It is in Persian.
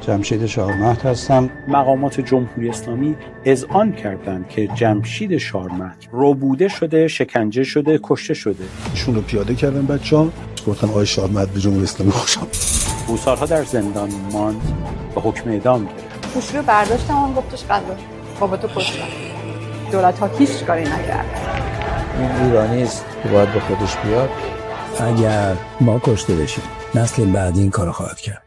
جمشید شارمهد هستم. مقامات جمهوری اسلامی اذعان کردند که جمشید شارمهد ربوده شده، شکنجه شده، کشته شده. ایشون رو پیاده کردن بچه‌ها، گفتن آقای شارمهد به جمهوری اسلامی خوش آمد. او سالها در زندان ماند و حکم اعدام گرفت. پوشی رو برداشتم اون گفتش قضا بابا تو کشتن. دولت ها هیچ کاری نکرد. این ایرانی است که باید به خودش بیاد. اگر ما کشته بشیم نسل بعدی این کارو خواهد کرد.